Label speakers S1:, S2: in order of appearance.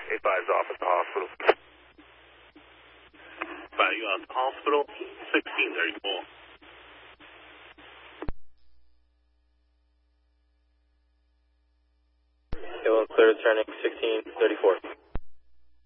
S1: 85's off at the hospital.
S2: 5, you out at the hospital, 1634.
S3: Okay, well, clear turning 1634.